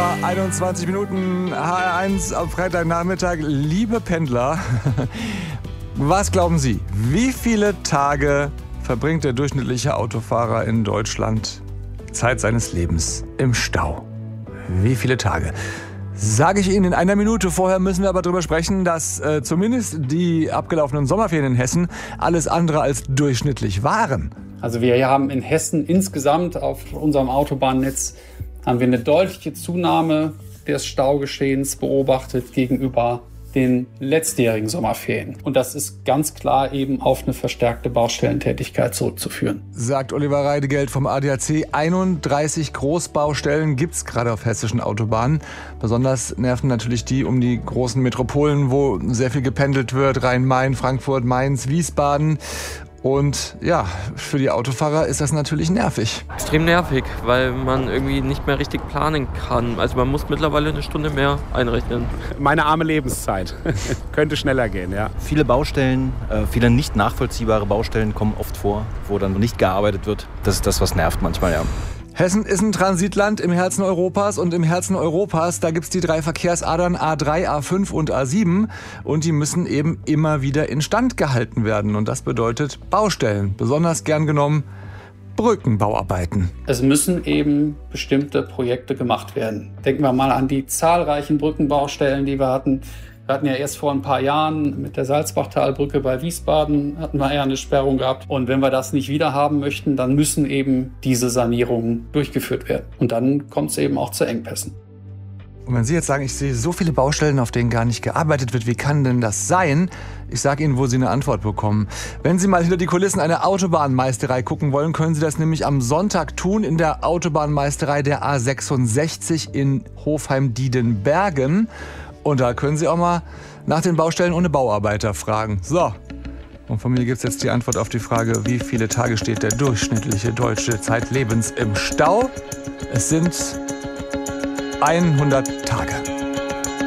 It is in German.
21 Minuten HR1 am Freitagnachmittag. Liebe Pendler, was glauben Sie, wie viele Tage verbringt der durchschnittliche Autofahrer in Deutschland Zeit seines Lebens im Stau? Wie viele Tage? Sage ich Ihnen in einer Minute. Vorher müssen wir aber darüber sprechen, dass zumindest die abgelaufenen Sommerferien in Hessen alles andere als durchschnittlich waren. Also wir haben in Hessen insgesamt auf unserem Autobahnnetz haben wir eine deutliche Zunahme des Staugeschehens beobachtet gegenüber den letztjährigen Sommerferien. Und das ist ganz klar eben auf eine verstärkte Baustellentätigkeit zurückzuführen. Sagt Oliver Reidegeld vom ADAC. 31 Großbaustellen gibt's gerade auf hessischen Autobahnen. Besonders nerven natürlich die um die großen Metropolen, wo sehr viel gependelt wird. Rhein-Main, Frankfurt, Mainz, Wiesbaden. Und ja, für die Autofahrer ist das natürlich nervig. Extrem nervig, weil man irgendwie nicht mehr richtig planen kann. Also man muss mittlerweile eine Stunde mehr einrechnen. Meine arme Lebenszeit. Könnte schneller gehen, ja. Viele Baustellen, viele nicht nachvollziehbare Baustellen kommen oft vor, wo dann nicht gearbeitet wird. Das ist das, was nervt manchmal, ja. Hessen ist ein Transitland im Herzen Europas und im Herzen Europas, da gibt's die 3 Verkehrsadern A3, A5 und A7 und die müssen eben immer wieder instand gehalten werden und das bedeutet Baustellen, besonders gern genommen Brückenbauarbeiten. Es müssen eben bestimmte Projekte gemacht werden. Denken wir mal an die zahlreichen Brückenbaustellen, die wir hatten. Wir hatten ja erst vor ein paar Jahren mit der Salzbachtalbrücke bei Wiesbaden hatten wir eher eine Sperrung gehabt. Und wenn wir das nicht wieder haben möchten, dann müssen eben diese Sanierungen durchgeführt werden. Und dann kommt es eben auch zu Engpässen. Und wenn Sie jetzt sagen, ich sehe so viele Baustellen, auf denen gar nicht gearbeitet wird, wie kann denn das sein? Ich sage Ihnen, wo Sie eine Antwort bekommen. Wenn Sie mal hinter die Kulissen einer Autobahnmeisterei gucken wollen, können Sie das nämlich am Sonntag tun in der Autobahnmeisterei der A66 in Hofheim-Diedenbergen. Und da können Sie auch mal nach den Baustellen ohne Bauarbeiter fragen. So, und von mir gibt es jetzt die Antwort auf die Frage, wie viele Tage steht der durchschnittliche Deutsche zeitlebens im Stau? Es sind 100 Tage.